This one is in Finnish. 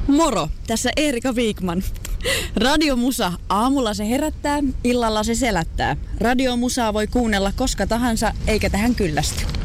Moro, tässä Erika Wigman. Radiomusa. Aamulla se herättää, illalla se selättää. Radiomusaa voi kuunnella koska tahansa, eikä tähän kyllästy.